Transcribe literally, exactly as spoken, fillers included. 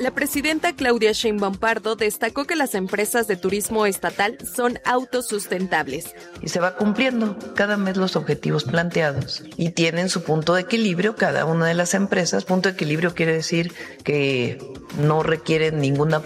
La presidenta Claudia Sheinbaum Pardo destacó que las empresas de turismo estatal son autosustentables. Y se va cumpliendo cada mes los objetivos planteados y tienen su punto de equilibrio cada una de las empresas. Punto de equilibrio quiere decir que no requieren ninguna